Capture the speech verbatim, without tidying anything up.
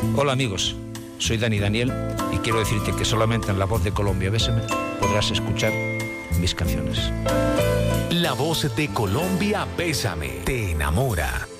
Hola amigos, soy Dani Daniel y quiero decirte que solamente en La Voz de Colombia Bésame podrás escuchar mis canciones. La Voz de Colombia Bésame te enamora.